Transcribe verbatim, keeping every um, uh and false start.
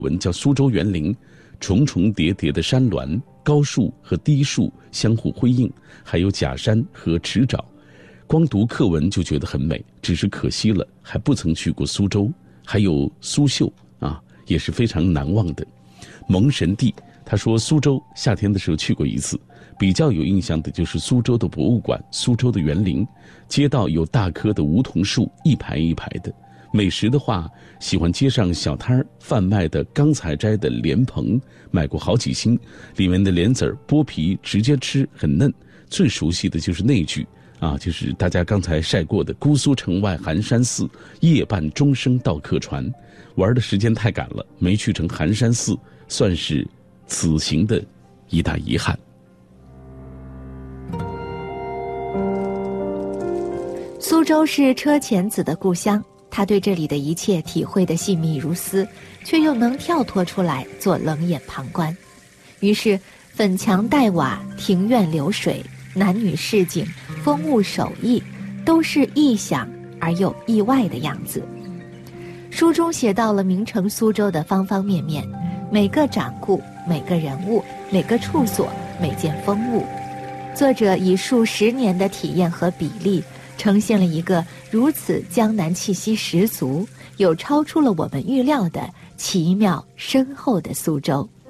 文叫苏州园林，重重叠叠的山峦，高树和低树相互辉映，还有假山和池沼。光读课文就觉得很美，只是可惜了还不曾去过苏州。还有苏绣啊，也是非常难忘的。蒙神帝他说苏州夏天的时候去过一次，比较有印象的就是苏州的博物馆、苏州的园林，街道有大棵的梧桐树，一排一排的。美食的话，喜欢街上小摊贩卖的刚才摘的莲蓬，买过好几斤，里面的莲子儿剥皮直接吃，很嫩。最熟悉的就是那句啊，就是大家刚才晒过的姑苏城外寒山寺，夜半钟声到客船。玩的时间太赶了，没去成寒山寺，算是此行的一大遗憾。 苏州是车前子的故乡，他对这里的一切体会得细密如丝，却又能跳脱出来做冷眼旁观。于是粉墙黛瓦，庭院流水，男女市井，风物手艺，都是意想而又意外的样子。书中写到了名城苏州的方方面面，每个掌故，每个人物，每个处所，每件风物。作者以数十年的体验和比例，呈现了一个如此江南气息十足，有超出了我们预料的奇妙深厚的苏州。